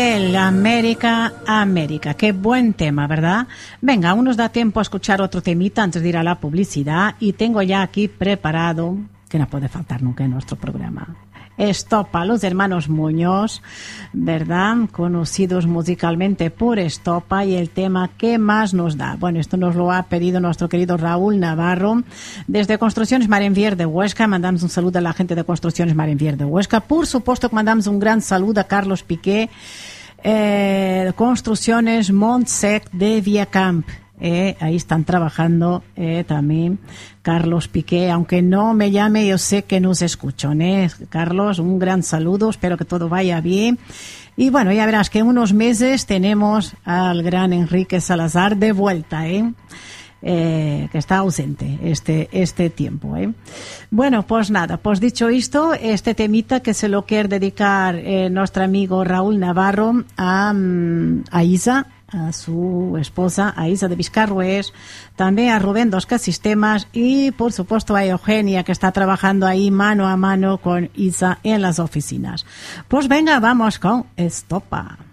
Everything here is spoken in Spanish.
Gardel, América, América. Qué buen tema, ¿verdad? Venga, aún nos da tiempo a escuchar otro temita antes de ir a la publicidad y tengo ya aquí preparado, que no puede faltar nunca en nuestro programa, Estopa, los hermanos Muñoz, ¿verdad? Conocidos musicalmente por Estopa, y el tema ¿Qué más nos da? Bueno, esto nos lo ha pedido nuestro querido Raúl Navarro desde Construcciones Marenvier de Huesca. Mandamos un saludo a la gente de Construcciones Marenvier de Huesca. Por supuesto que mandamos un gran saludo a Carlos Piqué, Construcciones Montsec de Viacamp. Ahí están trabajando también Carlos Piqué, aunque no me llame, yo sé que nos escuchan. Carlos, un gran saludo, espero que todo vaya bien. Y bueno, ya verás que en unos meses tenemos al gran Enrique Salazar de vuelta, que está ausente este tiempo. Bueno, pues nada, pues dicho esto, este temita que se lo quiere dedicar nuestro amigo Raúl Navarro a Isa, a su esposa, a Isa de Vizcarrués, también a Rubén Dosca Sistemas y por supuesto a Eugenia, que está trabajando ahí mano a mano con Isa en las oficinas. Pues venga, vamos con Estopa.